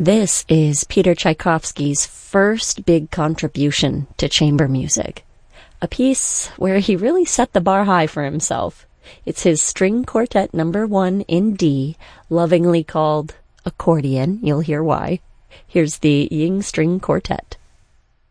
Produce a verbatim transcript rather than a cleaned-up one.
This is Peter Tchaikovsky's first big contribution to chamber music, a piece where he really set the bar high for himself. It's his string quartet number one in D, lovingly called accordion. You'll hear why. Here's the Ying String Quartet.